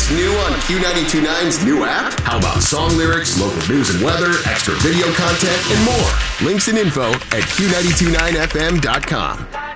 What's new on Q929's new app? How about song lyrics, local news and weather, extra video content, and more? Links and info at Q929FM.com.